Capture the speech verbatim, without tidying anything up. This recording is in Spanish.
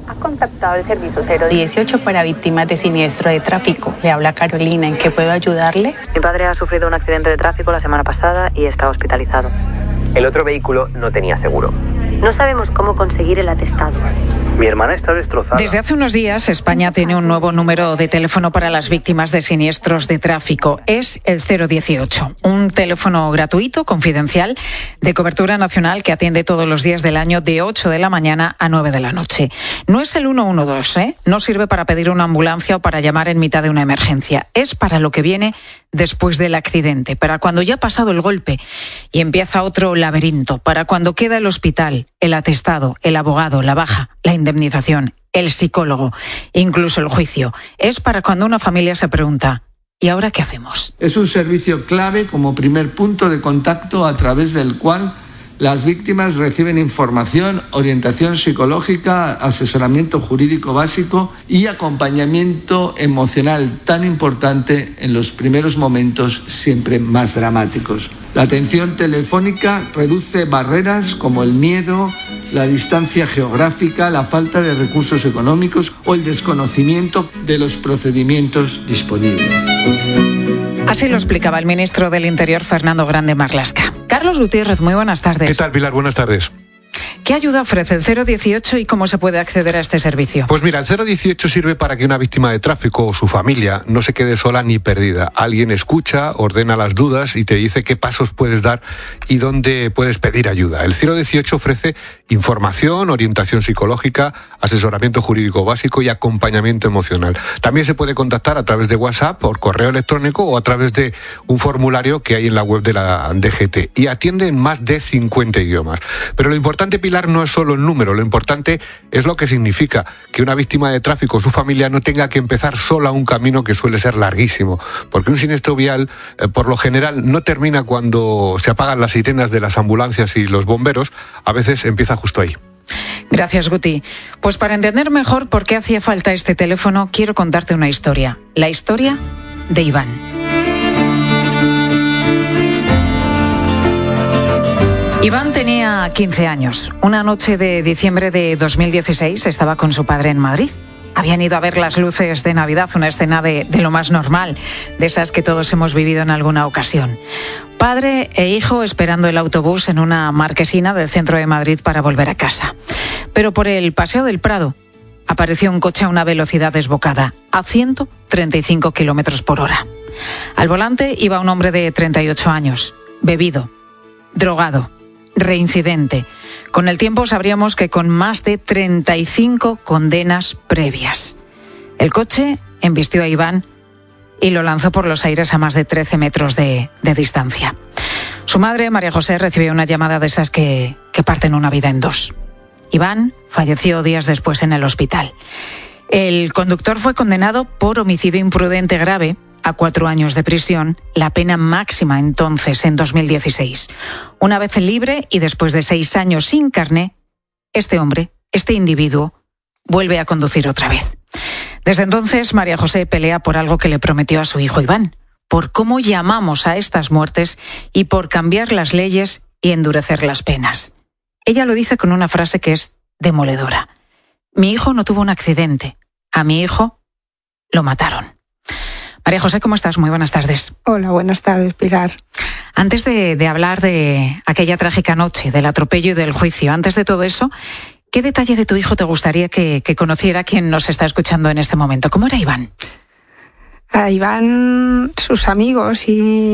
Ha contactado el servicio cero dieciocho para víctimas de siniestro de tráfico. Le habla Carolina, ¿en qué puedo ayudarle? Mi padre ha sufrido un accidente de tráfico la semana pasada y está hospitalizado. El otro vehículo no tenía seguro. No sabemos cómo conseguir el atestado. Mi hermana está destrozada. Desde hace unos días, España tiene un nuevo número de teléfono para las víctimas de siniestros de tráfico. Es el cero dieciocho, un teléfono gratuito, confidencial, de cobertura nacional que atiende todos los días del año de ocho de la mañana a nueve de la noche. No es el uno uno dos, ¿eh? No sirve para pedir una ambulancia o para llamar en mitad de una emergencia. Es para lo que viene después del accidente, para cuando ya ha pasado el golpe y empieza otro laberinto, para cuando queda el hospital, el atestado, el abogado, la baja, la indemnización, el psicólogo, incluso el juicio. Es para cuando una familia se pregunta, ¿y ahora qué hacemos? Es un servicio clave como primer punto de contacto a través del cual las víctimas reciben información, orientación psicológica, asesoramiento jurídico básico y acompañamiento emocional tan importante en los primeros momentos siempre más dramáticos. La atención telefónica reduce barreras como el miedo, la distancia geográfica, la falta de recursos económicos o el desconocimiento de los procedimientos disponibles. Así lo explicaba el ministro del Interior, Fernando Grande Marlaska. Carlos Gutiérrez, muy buenas tardes. ¿Qué tal, Pilar? Buenas tardes. ¿Qué ayuda ofrece el cero dieciocho y cómo se puede acceder a este servicio? Pues mira, el cero dieciocho sirve para que una víctima de tráfico o su familia no se quede sola ni perdida. Alguien escucha, ordena las dudas y te dice qué pasos puedes dar y dónde puedes pedir ayuda. El cero dieciocho ofrece información, orientación psicológica, asesoramiento jurídico básico y acompañamiento emocional. También se puede contactar a través de WhatsApp, por correo electrónico o a través de un formulario que hay en la web de la D G T y atiende en más de cincuenta idiomas. Pero lo importante, Pilar, no es solo el número, lo importante es lo que significa que una víctima de tráfico o su familia no tenga que empezar sola un camino que suele ser larguísimo, porque un siniestro vial, eh, por lo general, no termina cuando se apagan las sirenas de las ambulancias y los bomberos, a veces empieza justo ahí. Gracias, Guti. Pues para entender mejor por qué hacía falta este teléfono, quiero contarte una historia. La historia de Iván. Iván tenía quince años. Una noche de diciembre de dos mil dieciséis estaba con su padre en Madrid. Habían ido a ver las luces de Navidad, una escena de, de lo más normal, de esas que todos hemos vivido en alguna ocasión. Padre e hijo esperando el autobús en una marquesina del centro de Madrid para volver a casa. Pero por el Paseo del Prado apareció un coche a una velocidad desbocada, a ciento treinta y cinco kilómetros por hora. Al volante iba un hombre de treinta y ocho años, bebido, drogado, reincidente. Con el tiempo sabríamos que con más de treinta y cinco condenas previas. El coche embistió a Iván y lo lanzó por los aires a más de trece metros de, de distancia. Su madre, María José, recibió una llamada de esas que, que parten una vida en dos. Iván falleció días después en el hospital. El conductor fue condenado por homicidio imprudente grave a cuatro años de prisión, la pena máxima entonces en dos mil dieciséis. Una vez libre y después de seis años sin carné, este hombre, este individuo, vuelve a conducir otra vez. Desde entonces, María José pelea por algo que le prometió a su hijo Iván, por cómo llamamos a estas muertes y por cambiar las leyes y endurecer las penas. Ella lo dice con una frase que es demoledora. Mi hijo no tuvo un accidente, a mi hijo lo mataron. María José, ¿cómo estás? Muy buenas tardes. Hola, buenas tardes, Pilar. Antes de, de hablar de aquella trágica noche, del atropello y del juicio, antes de todo eso, ¿qué detalle de tu hijo te gustaría que, que conociera quien nos está escuchando en este momento? ¿Cómo era Iván? A Iván, sus amigos y